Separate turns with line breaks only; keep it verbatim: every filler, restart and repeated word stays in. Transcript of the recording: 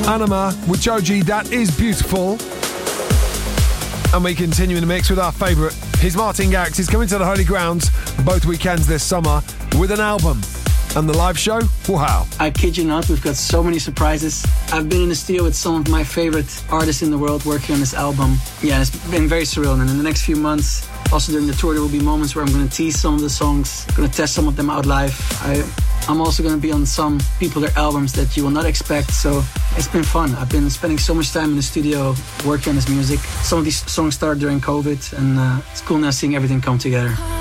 Anima with Joji, That Is Beautiful. And we continue in the mix with our favourite. He's Martin Garrix. He's coming to the Holy Grounds both weekends this summer with an album. And the live show? Wow.
I kid you not, we've got so many surprises. I've been in the studio with some of my favorite artists in the world working on this album. Yeah, it's been very surreal. And in the next few months, also during the tour, there will be moments where I'm going to tease some of the songs, going to test some of them out live. I, I'm also going to be on some people, their albums that you will not expect. So it's been fun. I've been spending so much time in the studio working on this music. Some of these songs started during COVID, and uh, it's cool now seeing everything come together.